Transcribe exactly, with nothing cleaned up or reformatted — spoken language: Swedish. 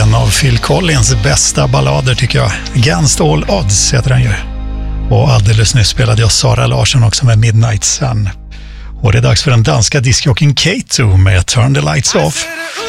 en av Phil Collins bästa ballader tycker jag. Against All Odds heter den ju. Och alldeles nyss spelade jag Sara Larsson också med Midnight Sun. Och det är dags för den danska discjockeyn Kato med Turn the Lights Off.